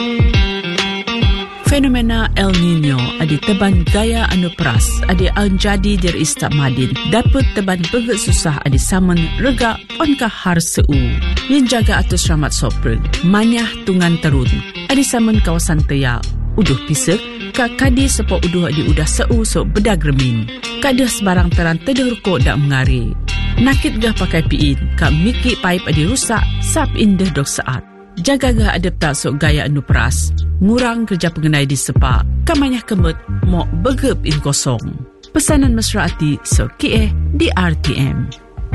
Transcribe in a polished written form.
Fenomena El Nino adi teban gaya anu peras adi anjadi dir istak madin dapat teban beget susah adi samen rega onkah har seu yang jaga atus ramat sopreng manyah tungan terun adi samen kawasan teya uduh pisek ka kadi sepo uduh adi udah seu so bedag remin kadah sebarang teran tedah rukuk dak mengari nakit gah pakai piin ka miki paip adi rusak sap indah dok saat jaga gah adep tak sok gaya anu peras ngurang kerja pengenai di sepak kamanyah kemet mok begep in kosong pesanan mesraati sok kie di RTM.